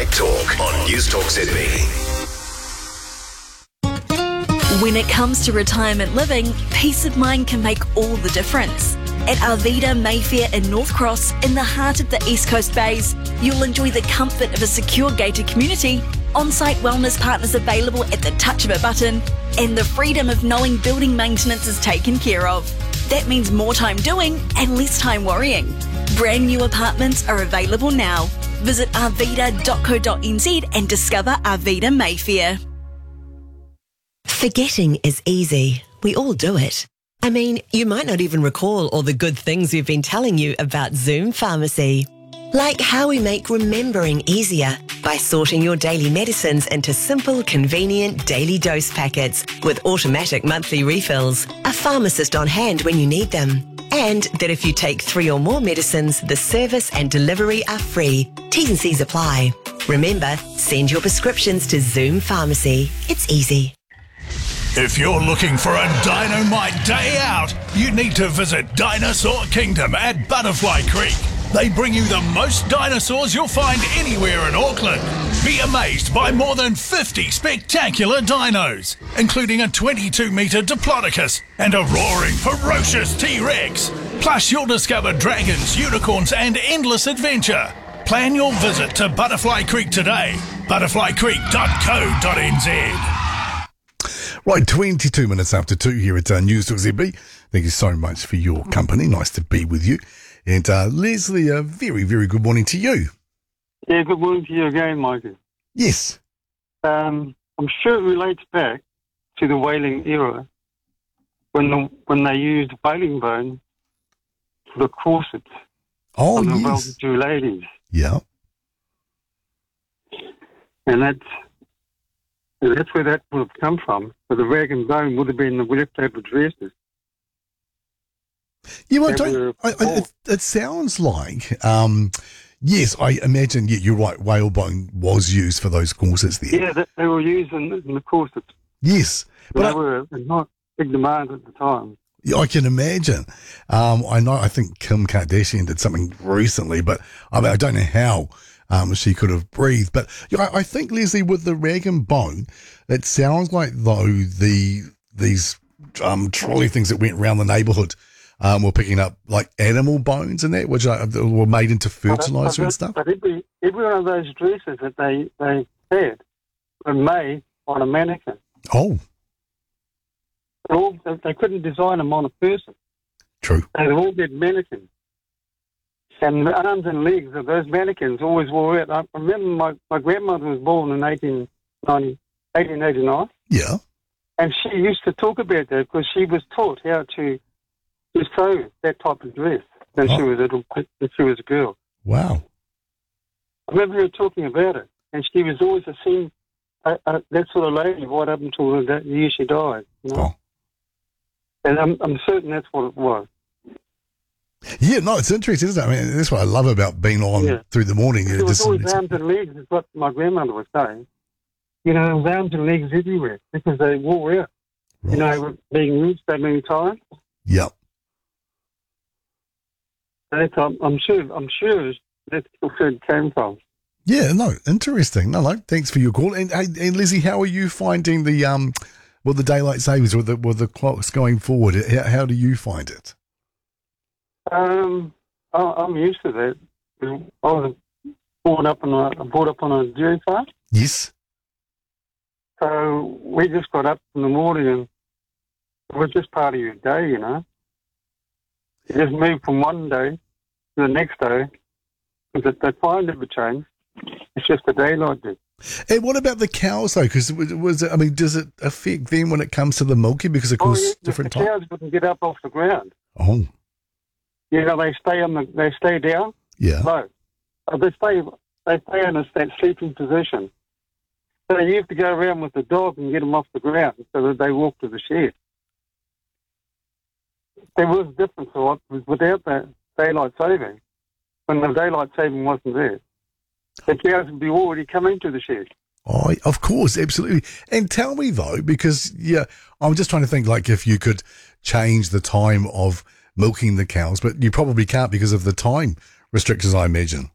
Night Talk on News Talk ZB. When it comes to retirement living, peace of mind can make all the difference. At Arvida Mayfair in North Cross, in the heart of the East Coast Bays, you'll enjoy the comfort of a secure gated community, on-site wellness partners available at the touch of a button, and the freedom of knowing building maintenance is taken care of. That means more time doing and less time worrying. Brand new apartments are available now. Visit arvida.co.nz and discover Arvida Mayfair. Forgetting is easy. We all do it. I mean, you might not even recall all the good things we've been telling you about Zoom Pharmacy. Like how we make remembering easier by sorting your daily medicines into simple, convenient daily dose packets with automatic monthly refills, a pharmacist on hand when you need them. And that if you take 3 or more medicines, the service and delivery are free. T's and C's apply. Remember, send your prescriptions to Zoom Pharmacy. It's easy. If you're looking for a dynamite day out, you need to visit Dinosaur Kingdom at Butterfly Creek. They bring you the most dinosaurs you'll find anywhere in Auckland. Be amazed by more than 50 spectacular dinos, including a 22-metre Diplodocus and a roaring, ferocious T-Rex. Plus, you'll discover dragons, unicorns and endless adventure. Plan your visit to Butterfly Creek today. butterflycreek.co.nz. Right, 22 minutes after 2 here at News Talk ZB. Thank you so much for your company. Nice to be with you. And Leslie, a very, very good morning to you. Yeah, good morning to you again, Michael. Yes. I'm sure it relates back to the whaling era when they used whaling bone for the corsets on the yes. well-to-do ladies. Yeah. And that's where that would have come from. But the rag and bone would have been the leftover dresses. Yeah, well, it sounds like, yes, I imagine, yeah, you're right, whalebone was used for those corsets there. Yeah, they were used in the corsets. Yes. But they were not big demand at the time. Yeah, I can imagine. I think Kim Kardashian did something recently, but I don't know how she could have breathed. But yeah, I think, Leslie, with the rag and bone, it sounds like, though, these trolley things that went around the neighbourhood were picking up like animal bones and that, which were made into fertiliser and stuff. But every one of those dresses that they had were made on a mannequin. Oh. They couldn't design them on a person. True. They all did mannequins. And the arms and legs of those mannequins always wore out. I remember my grandmother was born in 1889. Yeah. And she used to talk about that because she was taught how to sew that type of dress when she was a girl. Wow. I remember her talking about it, and she was always that sort of lady right up until the year she died. You know? Oh. And I'm certain that's what it was. Yeah, no, it's interesting, isn't it? I mean, that's what I love about being on through the morning. It was always arms and legs, is what my grandmother was saying. You know, there was arms and legs everywhere because they wore out. Right. You know, being used so many times. Yep. I'm sure that's where it came from. Yeah, no, interesting. No, thanks for your call. And Lizzie, how are you finding the daylight savings with the clocks going forward? How do you find it? I'm used to that. I was brought up on a dairy farm. Yes. So we just got up in the morning and it was just part of your day, you know. You just moved from one day to the next day because the time never changed. It's just the daylight did. And what about the cows, though? Because does it affect them when it comes to the milking? Because, of course, different times. The cows wouldn't get up off the ground. Oh. You know, they stay down. Yeah. Low. They stay in that sleeping position. So you have to go around with the dog and get them off the ground so that they walk to the shed. There was a difference without that daylight saving. When the daylight saving wasn't there, the cows would be already coming to the shed. Oh, of course, absolutely. And tell me, though, because, I'm just trying to think, like, if you could change the time of milking the cows, but you probably can't because of the time restrictions, I imagine.